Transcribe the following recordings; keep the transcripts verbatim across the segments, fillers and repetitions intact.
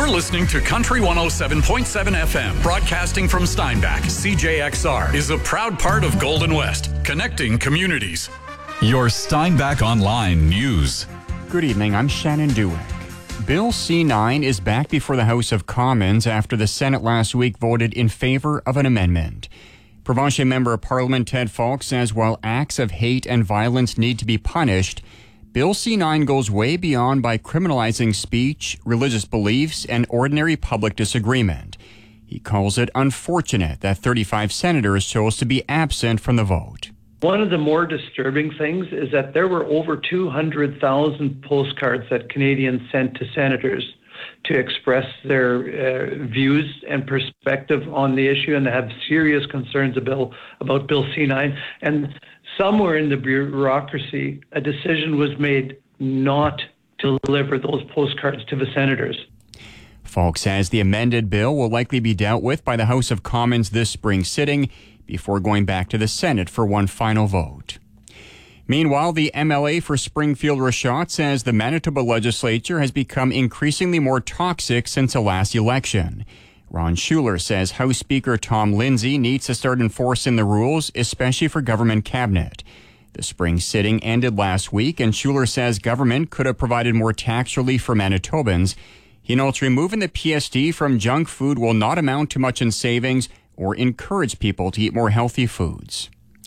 You're listening to Country one oh seven point seven F M, broadcasting from Steinbach. C J X R is a proud part of Golden West, connecting communities. Your Steinbach Online News. Good evening, I'm Shannon Dewick. Bill C nine is back before the House of Commons after the Senate last week voted in favor of an amendment. Provincial Member of Parliament Ted Falk says while acts of hate and violence need to be punished, Bill C nine goes way beyond by criminalizing speech, religious beliefs, and ordinary public disagreement. He calls it unfortunate that thirty-five senators chose to be absent from the vote. One of the more disturbing things is that there were over two hundred thousand postcards that Canadians sent to senators to express their uh, views and perspective on the issue and have serious concerns about, about Bill C nine. And somewhere in the bureaucracy, a decision was made not to deliver those postcards to the senators. Falk says the amended bill will likely be dealt with by the House of Commons this spring sitting before going back to the Senate for one final vote. Meanwhile, the M L A for Springfield-Rashott says the Manitoba legislature has become increasingly more toxic since the last election. Ron Schuler says House Speaker Tom Lindsay needs to start enforcing the rules, especially for government cabinet. The spring sitting ended last week, and Schuler says government could have provided more tax relief for Manitobans. He notes removing the P S D from junk food will not amount to much in savings or encourage people to eat more healthy foods.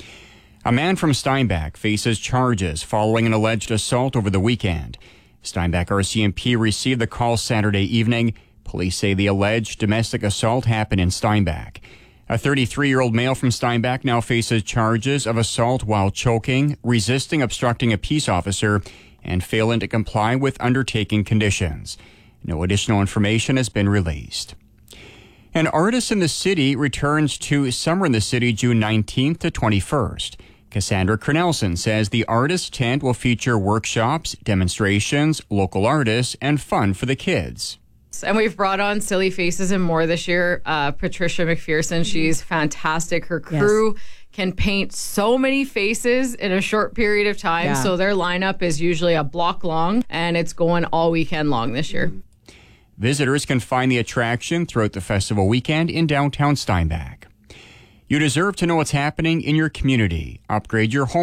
A man from Steinbach faces charges following an alleged assault over the weekend. Steinbach R C M P received the call Saturday evening. Police say the alleged domestic assault happened in Steinbach. A thirty-three-year-old male from Steinbach now faces charges of assault while choking, resisting obstructing a peace officer, and failing to comply with undertaking conditions. No additional information has been released. An artist in the city returns to Summer in the City June nineteenth to twenty-first. Cassandra Cornelson says the artist tent will feature workshops, demonstrations, local artists, and fun for the kids. And we've brought on Silly Faces and more this year. Uh, Patricia McPherson, she's fantastic. Her crew yes. can paint so many faces in a short period of time. Yeah. So their lineup is usually a block long, and it's going all weekend long this year. Visitors can find the attraction throughout the festival weekend in downtown Steinbach. You deserve to know what's happening in your community. Upgrade your home